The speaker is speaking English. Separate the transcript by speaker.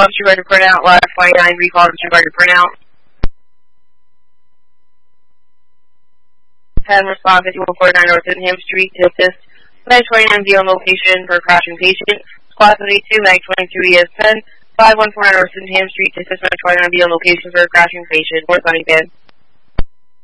Speaker 1: recall disregard to printout. Live 29, recall disregard to printout. 10, respond 5149 North Sydenham Street to assist Mag 29 be on location for a crashing patient. Squad 32, Mag 22 ES 10, 5149 North Sydenham Street to assist Mag 29 be on location for a crashing patient. Responding 10.